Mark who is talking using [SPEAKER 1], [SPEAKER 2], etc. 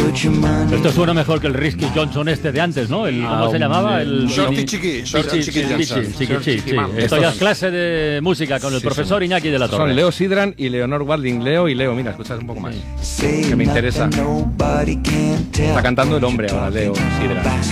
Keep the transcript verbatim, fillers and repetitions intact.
[SPEAKER 1] Esto suena mejor que el Risky Johnson este de antes, ¿no? El, ¿Cómo
[SPEAKER 2] Ah,
[SPEAKER 1] se llamaba? El
[SPEAKER 2] Shorty Chiqui, Shorty Chiqui Johnson.
[SPEAKER 1] Esto ya es clase de música con el
[SPEAKER 2] Sí,
[SPEAKER 1] profesor
[SPEAKER 2] son,
[SPEAKER 1] Iñaki de la Torre.
[SPEAKER 2] Son Leo Sidran y Leonor Walding. Leo y Leo, mira, escuchas un poco más. Que me interesa. Está cantando el hombre ahora, Leo Sidran.